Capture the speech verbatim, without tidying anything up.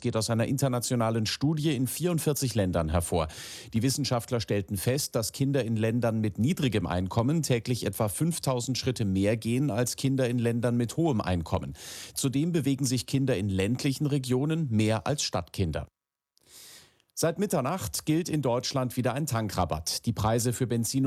geht aus einer internationalen Studie in vierundvierzig Ländern hervor. Die Wissenschaftler stellten fest, dass Kinder in Ländern mit niedrigem Einkommen täglich etwa fünftausend Schritte mehr gehen als Kinder in Ländern mit hohem Einkommen. Zudem bewegen sich Kinder in ländlichen Regionen mehr als Stadtkinder. Seit Mitternacht gilt in Deutschland wieder ein Tankrabatt. Die Preise für Benzin